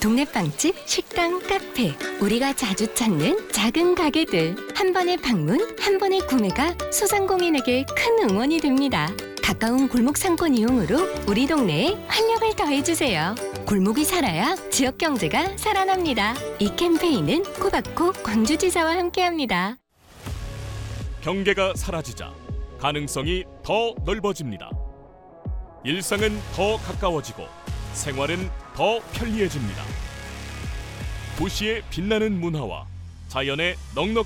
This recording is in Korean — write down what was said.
동네 빵집, 식당, 카페, 우리가 자주 찾는 작은 가게들. 한 번의 방문, 한 번의 구매가 소상공인에게 큰 응원이 됩니다. 가까운 골목 상권 이용으로 우리 동네에 활력을 더해주세요. 골목이 살아야 지역 경제가 살아납니다. 이 캠페인은 코바코 광주지사와 함께합니다. 경계가 사라지자 가능성이 더 넓어집니다. 일상은 더 가까워지고 생활은 더 편리해집니다. 도시의 빛나는 문화와 자연의 넉넉한